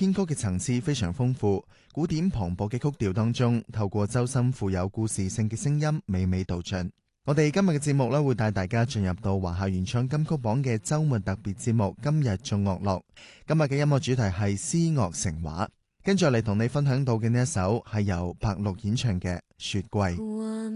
編曲嘅層次非常豐富，古典磅礴嘅曲調當中，透過周深富有故事性嘅聲音，娓娓道盡。我哋今日嘅節目咧，會帶大家進入到華夏原創金曲榜嘅周末特別節目《今日眾樂樂》。今日嘅音樂主題係詩樂成畫，跟住嚟同你分享到嘅呢一首係由白鹿演唱嘅《雪歸》。